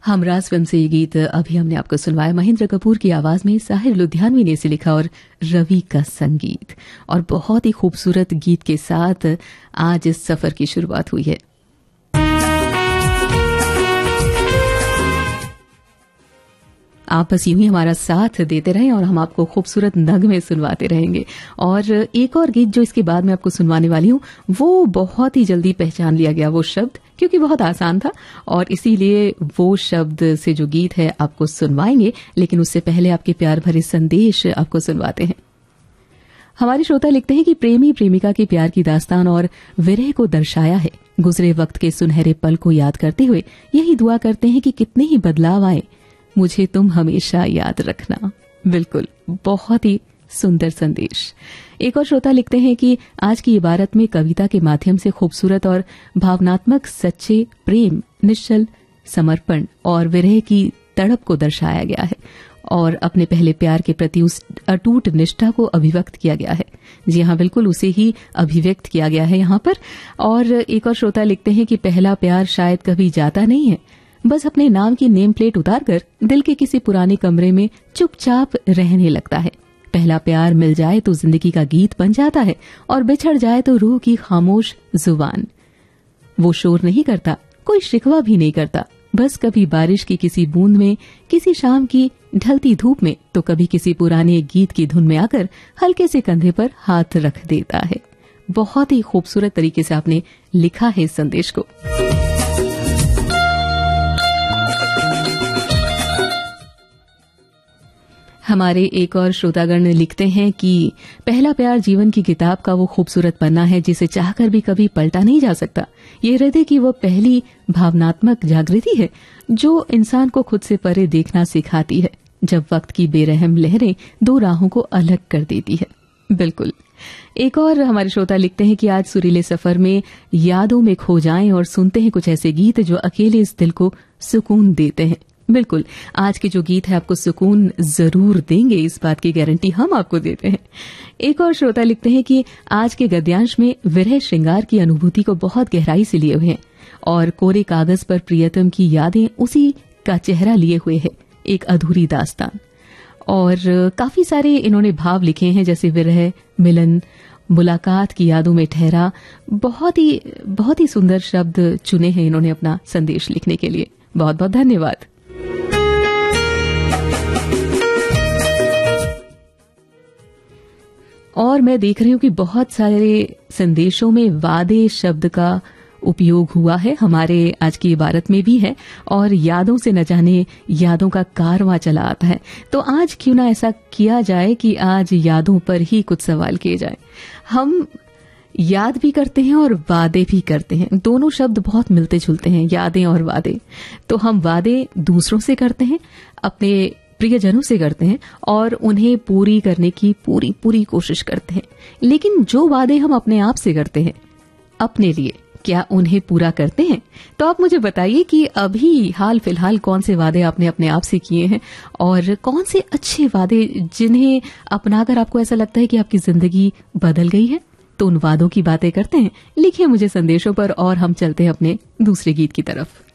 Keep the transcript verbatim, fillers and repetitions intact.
Humraaz film से ये गीत अभी हमने आपको सुनवाया। महेंद्र कपूर की आवाज में साहिर लुधियानवी ने इसे लिखा और रवि का संगीत, और बहुत ही खूबसूरत गीत के साथ आज इस सफर की शुरुआत हुई है। आप बस यूं ही हमारा साथ देते रहें और हम आपको खूबसूरत नगमे सुनवाते रहेंगे। और एक और गीत जो इसके बाद में आपको सुनवाने वाली हूं, वो बहुत ही जल्दी पहचान लिया गया वो शब्द, क्योंकि बहुत आसान था, और इसीलिए वो शब्द से जो गीत है आपको सुनवाएंगे। लेकिन उससे पहले आपके प्यार भरे संदेश आपको सुनवाते हैं। हमारे श्रोता लिखते हैं कि प्रेमी प्रेमिका के प्यार की दास्तान और विरह को दर्शाया है। गुजरे वक्त के सुनहरे पल को याद करते हुए यही दुआ करते हैं कि कितने ही बदलाव आए, मुझे तुम हमेशा याद रखना। बिल्कुल, बहुत ही सुंदर संदेश। एक और श्रोता लिखते हैं कि आज की इबारत में कविता के माध्यम से खूबसूरत और भावनात्मक सच्चे प्रेम, निश्चल समर्पण और विरह की तड़प को दर्शाया गया है, और अपने पहले प्यार के प्रति उस अटूट निष्ठा को अभिव्यक्त किया गया है। जी हाँ, बिल्कुल उसे ही अभिव्यक्त किया गया है यहाँ पर। और एक और श्रोता लिखते हैं कि पहला प्यार शायद कभी जाता नहीं है, बस अपने नाम की नेम प्लेट उतारकर दिल के किसी पुराने कमरे में चुपचाप रहने लगता है। पहला प्यार मिल जाए तो जिंदगी का गीत बन जाता है, और बिछड़ जाए तो रूह की खामोश जुबान। वो शोर नहीं करता, कोई शिकवा भी नहीं करता, बस कभी बारिश की किसी बूंद में, किसी शाम की ढलती धूप में, तो कभी किसी पुराने गीत की धुन में आकर हल्के से कंधे पर हाथ रख देता है। बहुत ही खूबसूरत तरीके से आपने लिखा है इस संदेश को। हमारे एक और श्रोतागण लिखते हैं कि पहला प्यार जीवन की किताब का वो खूबसूरत पन्ना है जिसे चाहकर भी कभी पलटा नहीं जा सकता। ये हृदय की वो पहली भावनात्मक जागृति है जो इंसान को खुद से परे देखना सिखाती है, जब वक्त की बेरहम लहरें दो राहों को अलग कर देती है। बिल्कुल। एक और हमारे श्रोता लिखते हैं कि आज सुरीले सफर में यादों में खो जाएं और सुनते हैं कुछ ऐसे गीत जो अकेले इस दिल को सुकून देते हैं। बिल्कुल, आज के जो गीत है आपको सुकून जरूर देंगे, इस बात की गारंटी हम आपको देते हैं। एक और श्रोता लिखते हैं कि आज के गद्यांश में विरह श्रृंगार की अनुभूति को बहुत गहराई से लिए हुए हैं, और कोरे कागज पर प्रियतम की यादें उसी का चेहरा लिए हुए है, एक अधूरी दास्तान। और काफी सारे इन्होंने भाव लिखे हैं, जैसे विरह, मिलन, मुलाकात की यादों में ठहरा। बहुत ही बहुत ही सुंदर शब्द चुने हैं इन्होंने अपना संदेश लिखने के लिए। बहुत बहुत धन्यवाद। और मैं देख रही हूँ कि बहुत सारे संदेशों में वादे शब्द का उपयोग हुआ है, हमारे आज की इबारत में भी है, और यादों से न जाने यादों का कारवां चला आता है। तो आज क्यों ना ऐसा किया जाए कि आज यादों पर ही कुछ सवाल किए जाए। हम याद भी करते हैं और वादे भी करते हैं, दोनों शब्द बहुत मिलते जुलते हैं, यादें और वादे। तो हम वादे दूसरों से करते हैं, अपने प्रियजनों से करते हैं, और उन्हें पूरी करने की पूरी पूरी कोशिश करते हैं। लेकिन जो वादे हम अपने आप से करते हैं अपने लिए, क्या उन्हें पूरा करते हैं? तो आप मुझे बताइए कि अभी हाल फिलहाल कौन से वादे आपने अपने आप से किए हैं, और कौन से अच्छे वादे जिन्हें अपनाकर आपको ऐसा लगता है कि आपकी जिंदगी बदल गई है। तो उन वादों की बातें करते हैं। लिखिए मुझे संदेशों पर, और हम चलते हैं अपने दूसरे गीत की तरफ।